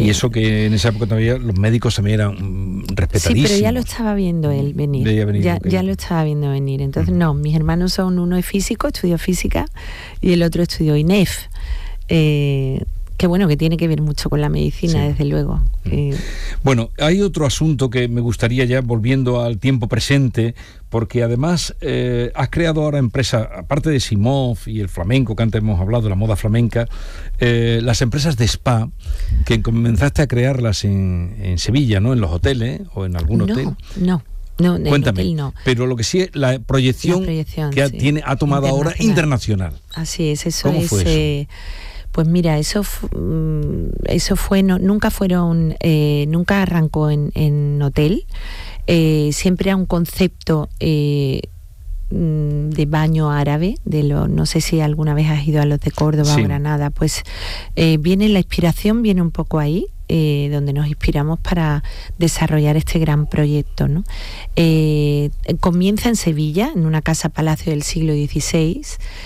Y eso que en esa época todavía los médicos también eran respetadísimos. Sí, pero ya lo estaba viendo él venir. Ya lo estaba viendo venir. Entonces, no, mis hermanos son, uno es físico, estudió física, y el otro estudió INEF. Que bueno, que tiene que ver mucho con la medicina, desde luego. Bueno, hay otro asunto que me gustaría, ya volviendo al tiempo presente, porque además has creado ahora empresas, aparte de Simov y el flamenco, que antes hemos hablado, la moda flamenca, las empresas de spa, que comenzaste a crearlas en Sevilla, ¿no? En los hoteles o en algún hotel. No, cuéntame, hotel no. Pero lo que sí es la proyección que ha tomado ahora internacional. Así es, eso ¿Cómo fue eso? Pues mira, eso fue nunca arrancó en hotel, siempre era un concepto de baño árabe, no sé si alguna vez has ido a los de Córdoba o Granada, pues la inspiración viene un poco ahí, donde nos inspiramos para desarrollar este gran proyecto, ¿no? Comienza en Sevilla, en una casa palacio del siglo XVI,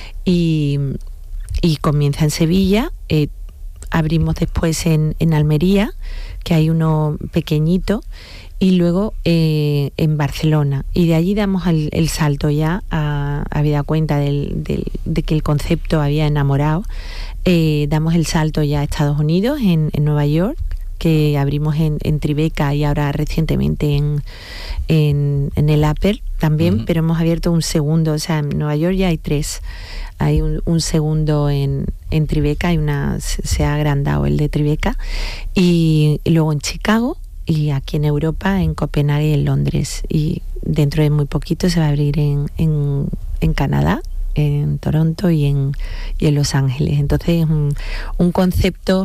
y comienza en Sevilla. Abrimos después en Almería, que hay uno pequeñito, y luego en Barcelona, y de allí damos el salto ya habida cuenta de que el concepto había enamorado, damos el salto ya a Estados Unidos, en Nueva York, que abrimos en Tribeca, y ahora recientemente en el Upper también, pero hemos abierto un segundo, o sea, en Nueva York ya hay 3. Hay un segundo en Tribeca, se ha agrandado el de Tribeca, y luego en Chicago, y aquí en Europa, en Copenhague y en Londres. Y dentro de muy poquito se va a abrir en Canadá, en Toronto y en Los Ángeles. Entonces es un concepto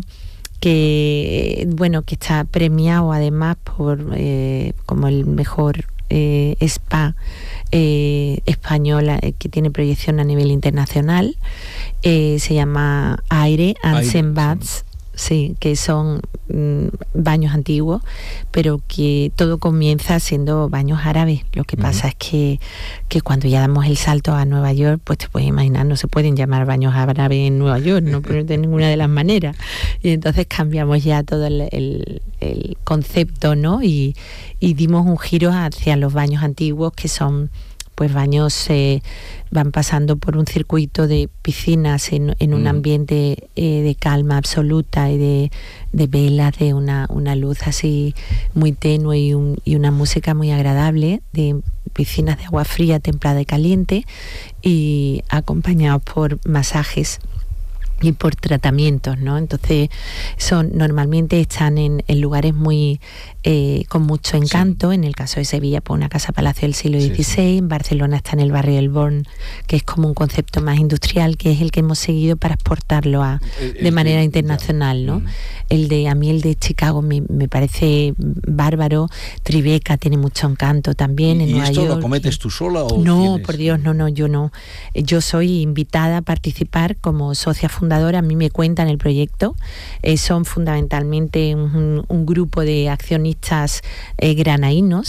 que está premiado además como el mejor spa española, que tiene proyección a nivel internacional. Se llama Aire and Zen Baths, sí, que son baños antiguos, pero que todo comienza siendo baños árabes. Lo que pasa es que cuando ya damos el salto a Nueva York, pues te puedes imaginar, no se pueden llamar baños árabes en Nueva York, no de ninguna de las maneras. Y entonces cambiamos ya todo el concepto, ¿no? Y dimos un giro hacia los baños antiguos, que son pues baños, van pasando por un circuito de piscinas en un ambiente de calma absoluta, y de velas, de una luz así muy tenue, y una música muy agradable, de piscinas de agua fría, templada y caliente, y acompañados por masajes y por tratamientos, ¿no? Entonces normalmente están en lugares muy con mucho encanto. En el caso de Sevilla, pues una casa palacio del siglo XVI. En Barcelona está en el barrio del Born, que es como un concepto más industrial, que es el que hemos seguido para exportarlo de manera internacional, ¿no? A mí el de Chicago me parece bárbaro. Tribeca tiene mucho encanto también. En Nueva York. ¿Y esto lo cometes tú sola o no? Por Dios, no, yo no. Yo soy invitada a participar como socia fundadora. A mí me cuentan el proyecto. Son fundamentalmente un grupo de accionistas granaínos.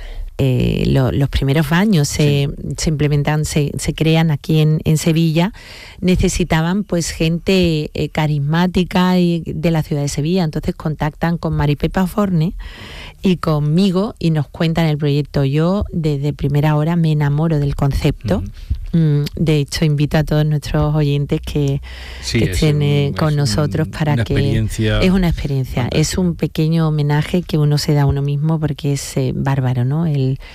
Los primeros baños se implementan, se crean aquí en Sevilla. Necesitaban pues gente carismática y de la ciudad de Sevilla. Entonces contactan con Maripepa Forne y conmigo, y nos cuentan el proyecto. Yo desde primera hora me enamoro del concepto. De hecho, invito a todos nuestros oyentes que estén con nosotros para que... Es una experiencia, fantástica. Es un pequeño homenaje que uno se da a uno mismo, porque es bárbaro, ¿no?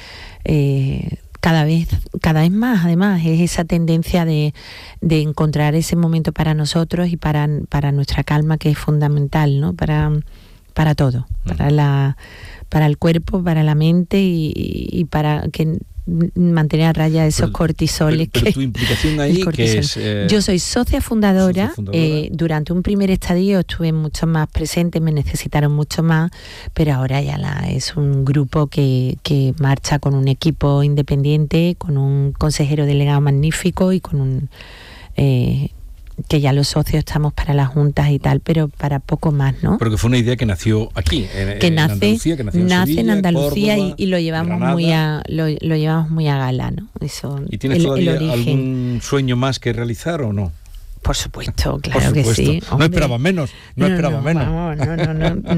Cada vez más, además, es esa tendencia de encontrar ese momento para nosotros y para nuestra calma, que es fundamental, ¿no? Para todo, para el cuerpo, para la mente, y para que mantener a raya esos cortisoles. Pero tu implicación ahí, que es... Yo soy socia fundadora. Durante un primer estadio estuve mucho más presente, me necesitaron mucho más, pero ahora ya es un grupo que marcha con un equipo independiente, con un consejero delegado magnífico, y con un... que ya los socios estamos para las juntas y tal, pero para poco más, ¿no? Pero que fue una idea que nació aquí, en Andalucía, que nació en Sevilla, en Andalucía, Córdoba, y lo llevamos lo llevamos muy a gala, ¿no? Eso. ¿Y tienes todavía algún sueño más que realizar o no? Por supuesto, claro que sí. No esperaba menos, no esperaba menos. No